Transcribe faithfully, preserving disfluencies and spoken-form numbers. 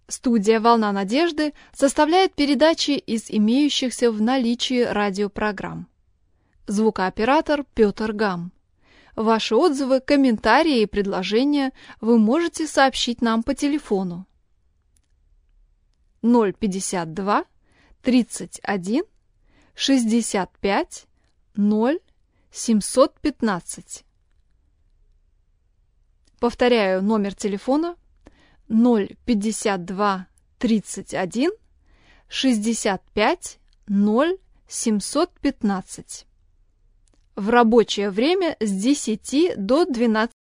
Студия «Волна надежды» составляет передачи из имеющихся в наличии радиопрограмм. Звукооператор Петр Гам. Ваши отзывы, комментарии и предложения вы можете сообщить нам по телефону ноль пятьдесят два тридцать один шестьдесят пять ноль семьсот пятнадцать. Повторяю номер телефона ноль пятьдесят два тридцать один шестьдесят пять ноль семьсот пятнадцать. В рабочее время с десяти до двенадцати.